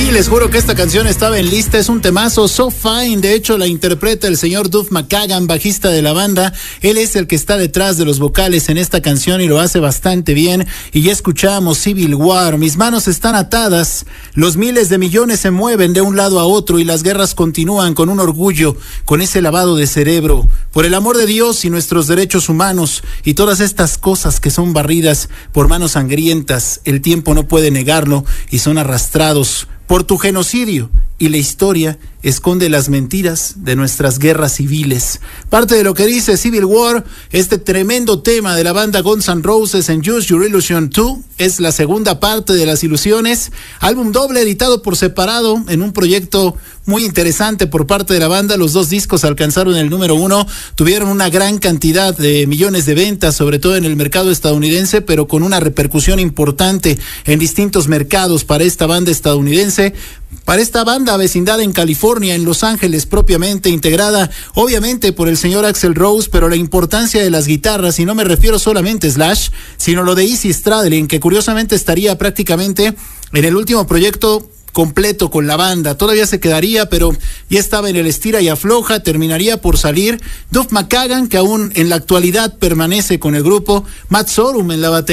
Sí, les juro que esta canción estaba en lista, es un temazo, So Fine. De hecho, la interpreta el señor Duff McKagan, bajista de la banda. Él es el que está detrás de los vocales en esta canción y lo hace bastante bien. Y ya escuchamos Civil War, mis manos están atadas, los miles de millones se mueven de un lado a otro y las guerras continúan con un orgullo, con ese lavado de cerebro, por el amor de Dios y nuestros derechos humanos y todas estas cosas que son barridas por manos sangrientas. El tiempo no puede negarlo y son arrastrados por tu genocidio, y la historia esconde las mentiras de nuestras guerras civiles. Parte de lo que dice Civil War, este tremendo tema de la banda Guns N' Roses en Use Your Illusion 2, es la segunda parte de Las Ilusiones, álbum doble editado por separado en un proyecto muy interesante por parte de la banda. Los dos discos alcanzaron el número 1, tuvieron una gran cantidad de millones de ventas, sobre todo en el mercado estadounidense, pero con una repercusión importante en distintos mercados para esta banda estadounidense, para esta banda vecindad en California, en Los Ángeles propiamente, integrada obviamente por el señor Axl Rose, pero la importancia de las guitarras, y no me refiero solamente a Slash, sino lo de Izzy Stradlin, que curiosamente estaría prácticamente en el último proyecto completo con la banda, todavía se quedaría, pero ya estaba en el estira y afloja, terminaría por salir Duff McKagan, que aún en la actualidad permanece con el grupo, Matt Sorum en la batería,